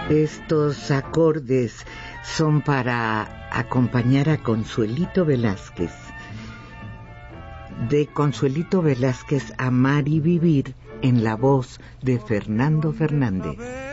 Estos acordes son para acompañar a Consuelito Velázquez. De Consuelito Velázquez, Amar y Vivir, en la voz de Fernando Fernández.